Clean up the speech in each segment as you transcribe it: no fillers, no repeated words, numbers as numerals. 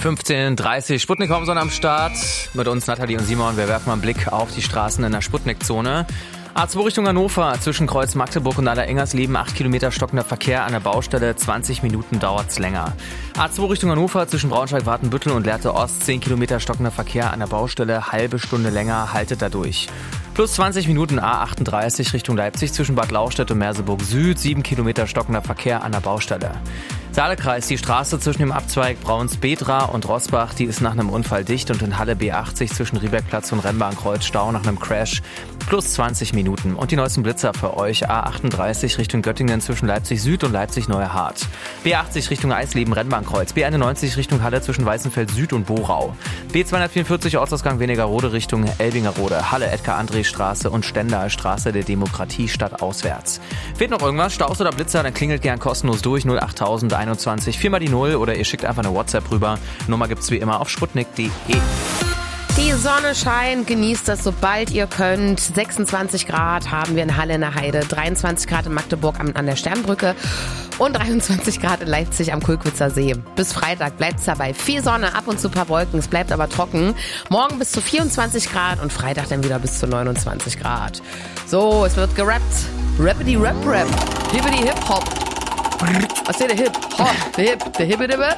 15:30 Sputnik Homson am Start. Mit uns Nathalie und Simon. Wir werfen mal einen Blick auf die Straßen in der Sputnik-Zone. A2 Richtung Hannover, zwischen Kreuz Magdeburg und Allerengers-Leben, 8 Kilometer stockender Verkehr an der Baustelle, 20 Minuten dauert's länger. A2 Richtung Hannover, zwischen Braunschweig-Watenbüttel und Lehrte Ost, 10 Kilometer stockender Verkehr an der Baustelle, halbe Stunde länger, haltet da durch. Plus 20 Minuten A38 Richtung Leipzig, zwischen Bad Lauchstädt und Merseburg Süd, 7 Kilometer stockender Verkehr an der Baustelle. Saalekreis, die Straße zwischen dem Abzweig Brauns-Betra und Rossbach, die ist nach einem Unfall dicht und in Halle B80 zwischen Riebergplatz und Rennbahnkreuz Stau nach einem Crash. Plus 20 Minuten. Und die neuesten Blitzer für euch. A38 Richtung Göttingen zwischen Leipzig Süd und Leipzig Neuerhardt. B80 Richtung Eisleben Rennbahnkreuz. B91 Richtung Halle zwischen Weißenfeld Süd und Borau. B244 Ortsausgang Wenigerode Richtung Elbingerode. Halle Edgar-André-Straße und Stendalstraße der Demokratie stadtauswärts. Fehlt noch irgendwas? Staus oder Blitzer? Dann klingelt gern kostenlos durch 08021 4 mal die 0 oder ihr schickt einfach eine WhatsApp rüber. Nummer gibt's wie immer auf sputnik.de. Die Sonne scheint, genießt das, sobald ihr könnt. 26 Grad haben wir in Halle in der Heide, 23 Grad in Magdeburg an der Sternbrücke und 23 Grad in Leipzig am Kulkwitzer See. Bis Freitag bleibt's dabei. Viel Sonne, ab und zu ein paar Wolken, es bleibt aber trocken. Morgen bis zu 24 Grad und Freitag dann wieder bis zu 29 Grad. So, es wird gerappt. Rappity Rap Rap. Hippity Hip Hop. Was ist der Hip? Hop. Der Hippity-Hip.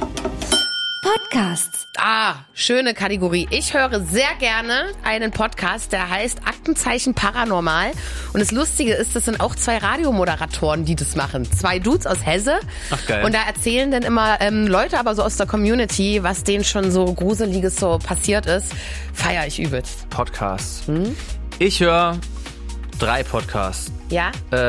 Podcasts. Schöne Kategorie. Ich höre sehr gerne einen Podcast, der heißt Aktenzeichen Paranormal. Und das Lustige ist, das sind auch 2 Radiomoderatoren, die das machen. 2 Dudes aus Hesse. Ach, geil. Und da erzählen dann immer Leute aber so aus der Community, was denen schon so Gruseliges so passiert ist. Feier ich übelst. Podcasts. Ich höre 3 Podcasts. Ja?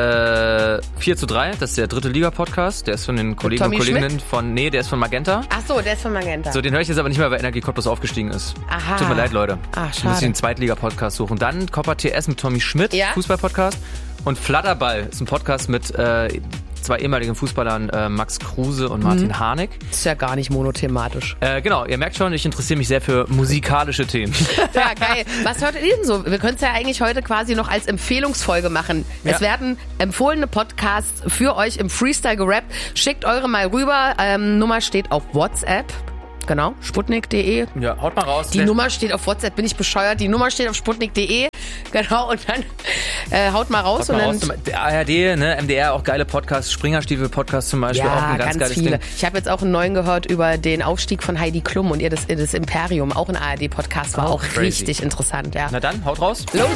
4:3, das ist der 3. Liga-Podcast. Der ist von den Kollegen und Kolleginnen der ist von Magenta. Ach so, der ist von Magenta. So, den höre ich jetzt aber nicht mehr, weil Energie Cottbus aufgestiegen ist. Aha. Tut mir leid, Leute. Schade. Ich muss den Zweitliga-Podcast suchen. Dann Copper TS mit Tommy Schmidt, Ja? Fußball-Podcast. Und Flatterball ist ein Podcast mit 2 ehemaligen Fußballern, Max Kruse und Martin Harnik. Ist ja gar nicht monothematisch. Genau, ihr merkt schon, ich interessiere mich sehr für musikalische Themen. Ja, geil. Was hört ihr denn so? Wir können es ja eigentlich heute quasi noch als Empfehlungsfolge machen. Ja. Es werden empfohlene Podcasts für euch im Freestyle gerappt. Schickt eure mal rüber. Nummer steht auf WhatsApp. Genau, sputnik.de. Ja, haut mal raus. Die Nummer steht auf WhatsApp, bin ich bescheuert. Die Nummer steht auf sputnik.de. Genau, und dann haut mal raus. Der ARD, ne, MDR, auch geile Podcasts. Springerstiefel-Podcast zum Beispiel, auch ein ganz geiles viele. Ding. Ich habe jetzt auch einen neuen gehört über den Aufstieg von Heidi Klum und ihr das Imperium. Auch ein ARD-Podcast, war auch crazy. richtig interessant. Ja. Na dann, haut raus. Los!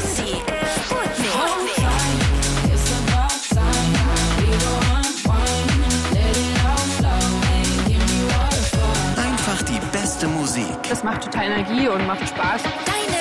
Einfach die beste Musik. Das macht total Energie und macht Spaß.